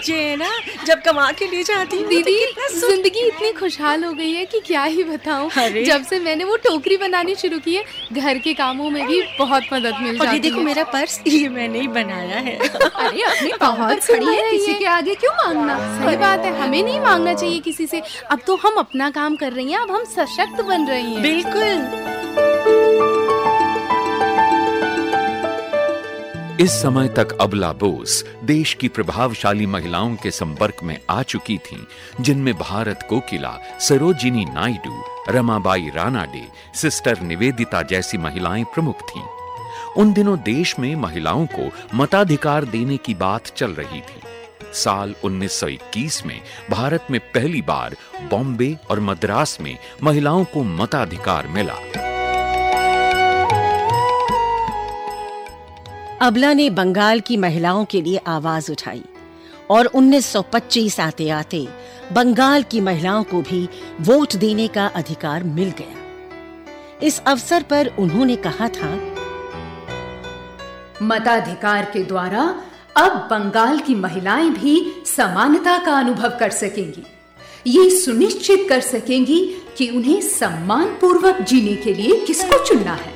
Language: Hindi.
बच्चे हैं ना, जब कमा के ले जाती हूँ दीदी, जिंदगी इतनी खुशहाल हो गई है कि क्या ही बताऊं। जब से मैंने वो टोकरी बनानी शुरू की है, घर के कामों में भी बहुत मदद मिल जाती है। और ये देखो मेरा पर्स, ये मैंने ही बनाया है। अरे अपनी बहुत खड़ी है, किसी के आगे क्यों मांगना। सही बात है, हमें नहीं मांगना चाहिए किसी से। अब तो हम अपना काम कर रही हैं, अब हम सशक्त बन रही हैं। बिल्कुल। इस समय तक अबला बोस देश की प्रभावशाली महिलाओं के संपर्क में आ चुकी थीं, जिनमें भारत कोकिला, सरोजिनी नायडू, रमाबाई रानाडे, सिस्टर निवेदिता जैसी महिलाएं प्रमुख थीं। उन दिनों देश में महिलाओं को मताधिकार देने की बात चल रही थी। साल 1921 में भारत में पहली बार बॉम्बे और मद्रास में महिलाओं को मताधिकार मिला। अबला ने बंगाल की महिलाओं के लिए आवाज उठाई और 1925 आते आते बंगाल की महिलाओं को भी वोट देने का अधिकार मिल गया। इस अवसर पर उन्होंने कहा था, मताधिकार के द्वारा अब बंगाल की महिलाएं भी समानता का अनुभव कर सकेंगी। ये सुनिश्चित कर सकेंगी कि उन्हें सम्मान पूर्वक जीने के लिए किसको चुनना है।